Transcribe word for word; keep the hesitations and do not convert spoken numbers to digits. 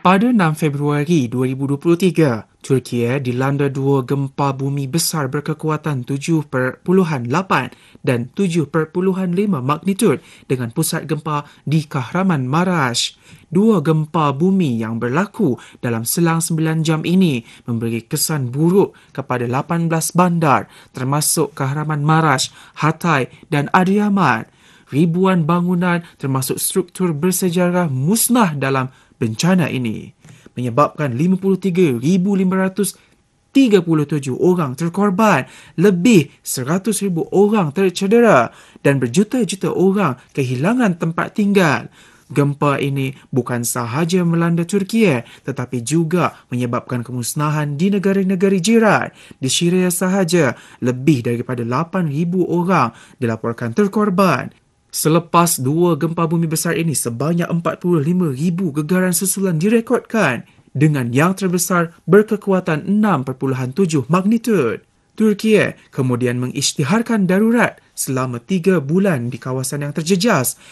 Pada enam Februari dua ribu dua puluh tiga, Turkiye dilanda dua gempa bumi besar berkekuatan tujuh perpuluhan lapan dan tujuh perpuluhan lima magnitud dengan pusat gempa di Kahramanmaraş. Dua gempa bumi yang berlaku dalam selang sembilan jam ini memberi kesan buruk kepada lapan belas bandar termasuk Kahramanmaraş, Hatay dan Adıyaman. Ribuan bangunan termasuk struktur bersejarah musnah dalam bencana ini, menyebabkan lima puluh tiga ribu lima ratus tiga puluh tujuh orang terkorban, lebih seratus ribu orang tercedera dan berjuta-juta orang kehilangan tempat tinggal. Gempa ini bukan sahaja melanda Turkiye tetapi juga menyebabkan kemusnahan di negara-negara jiran. Di Syria sahaja, lebih daripada lapan ribu orang dilaporkan terkorban. Selepas dua gempa bumi besar ini, sebanyak empat puluh lima ribu gegaran susulan direkodkan dengan yang terbesar berkekuatan enam perpuluhan tujuh magnitud. Turkiye kemudian mengisytiharkan darurat selama tiga bulan di kawasan yang terjejas